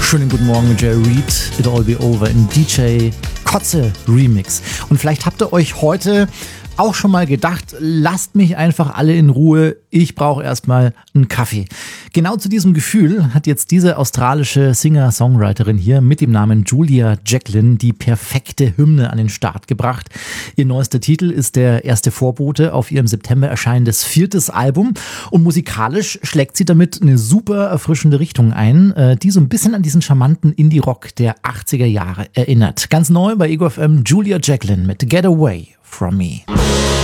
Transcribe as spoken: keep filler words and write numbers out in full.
Schönen guten Morgen mit Jerry Reed, It'll All Be Over in D J Kotze Remix. Und vielleicht habt ihr euch heute auch schon mal gedacht, lasst mich einfach alle in Ruhe, ich brauche erstmal einen Kaffee. Genau zu diesem Gefühl hat jetzt diese australische Singer-Songwriterin hier mit dem Namen Julia Jacklin die perfekte Hymne an den Start gebracht. Ihr neuester Titel ist der erste Vorbote auf ihrem September erscheinendes viertes Album und musikalisch schlägt sie damit eine super erfrischende Richtung ein, die so ein bisschen an diesen charmanten Indie-Rock der achtziger Jahre erinnert. Ganz neu bei Ego F M, Julia Jacklin mit Get Away From Me.